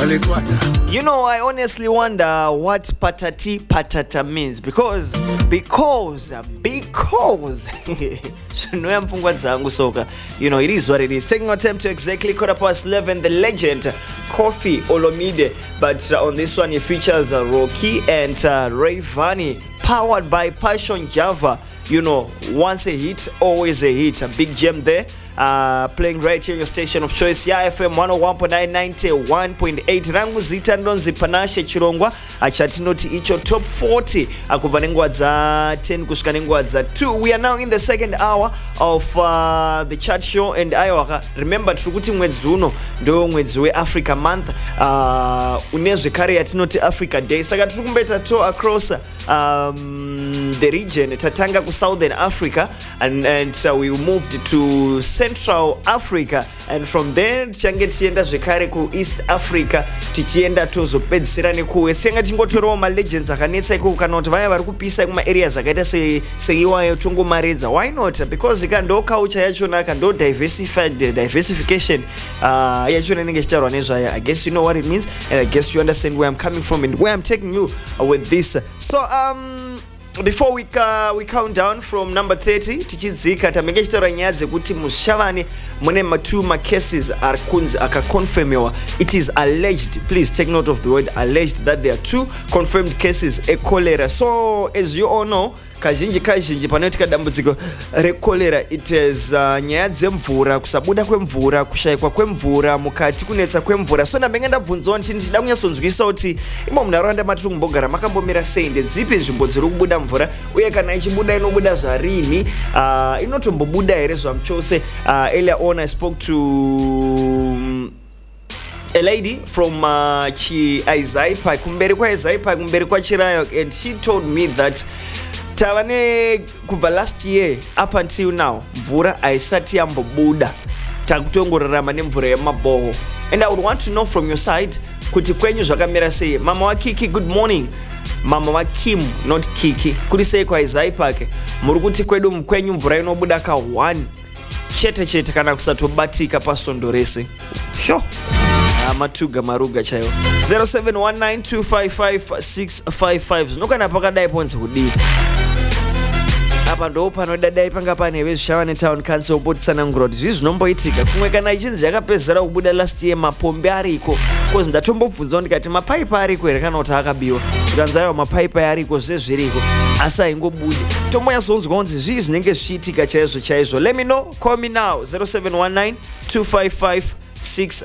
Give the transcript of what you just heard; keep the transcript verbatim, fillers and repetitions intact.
You know, I honestly wonder what patati patata means because because because you know, it is what it is. Taking our time to exactly quarter past eleven, the legend Koffi Olomide, but uh, on this one it features uh, Rocky and uh, Rayvanny, powered by Passion Java. You know, once a hit, always a hit. A big gem there. Uh, playing right here on your station of choice, ya F M one oh one point nine, ninety-one point eight. Rangu zita ndonzi panashe chirongwa achati noti icho top forty akuvanengwa za ten kusukanengwa za two. We are now in the second hour of uh, the chat show, and ayo remember tukuti mwezi uno ndo mwezi we Africa month, uh, unezwe kare yatinoti Africa Day, saka tukumbeta to across um, the region. Tatanga ku Southern Africa, and, and uh, we moved to Central Africa, and from there change tienda zvekare ku East Africa tichienda tozo pedzisirani ku senga tingotorawo ma legends akanetsa iko kana kuti vaya vari kupisa kuma areas akaita se seiwayo tungomaredza. Why not? Because ikando culture yacho naka ndo diversified diversification uh yacho nenge chitarwa nezvaya. I guess you know what it means, and I guess you understand where I'm coming from and where I'm taking you uh, with this. So um before we uh, we count down from number thirty tichidzika tamenge chitora nyadze kuti mushavani mune matu ma cases are kunzi akaconfirmwa. It is alleged, please take note of the word alleged, that there are two confirmed cases e cholera. So as you all know, kazhinji kazhinji panoitika dambudziko recholera, it is uh, nyaya dzemvura, kusabuda kwemvura, kushayikwa kwemvura, mukati kunetsa kwemvura. So ndamenge ndabvunzwa kuti ndida kunyasonzwisa kuti imo munharaunda matiri kumbogara makambomira sei, ndedzipi nzvimbo dziri kubuda mvura, uye kana ichibuda inobuda zvarini, uh, inotombobuda here zvamchose. Uh, earlier on I spoke to um, a lady from uh, Chi Isaiah Park, kumberi kwa Isaiah Park, kumberi kwa Chirayo, and she told me that tavane kubva last year up until now mvura aisati yambobuda, takutongorarama nemvura yemaboho. And I would want to know from your side kuti kwenyu zvakamira sei. Mama wa Kiki, good morning. Mama wa Kim, not Kiki, kuri sei kwa Isaiah Park? Muri kuti kwedu mkwenyu mvura inobuda ka one chete chete kana kusatobatika pasondo rese. Sure. Matuga maruga chayo. zero seven one nine two five five six five five. Nokana pakadai ponse kudi. Apa ndo panodadai panga pane vezvishavane town council botsana nguroti zvizvi zvinomboitika kumwe kana ichinzi yakapedzera kubuda last year mapombe ariko, cause ndatombobvunzwa ndikati mapaipa ariko here kana kuti akabiwa, tikanzaiwa mapaipa ariko zvezviriko asi aingobude. Tombonyasonzwa kunzi zvii zvinenge zvichiitika chaizvo chaizvo. Let me know, call me now zero seven one nine two five five six